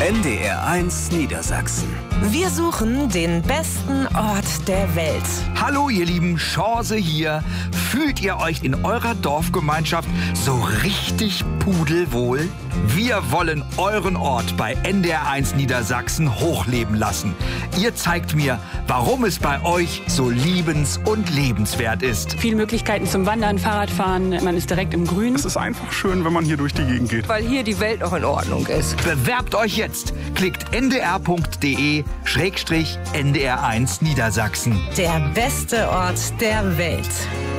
NDR1 Niedersachsen. Wir suchen den besten Ort der Welt. Hallo ihr Lieben, Chance hier. Fühlt ihr euch in eurer Dorfgemeinschaft so richtig pudelwohl? Wir wollen euren Ort bei NDR1 Niedersachsen hochleben lassen. Ihr zeigt mir, warum es bei euch so liebens- und lebenswert ist. Viele Möglichkeiten zum Wandern, Fahrradfahren, man ist direkt im Grün. Es ist einfach schön, wenn man hier durch die Gegend geht. Weil hier die Welt noch in Ordnung ist. Bewerbt euch jetzt. Klickt ndr.de/NDR1 Niedersachsen. Der beste Ort der Welt.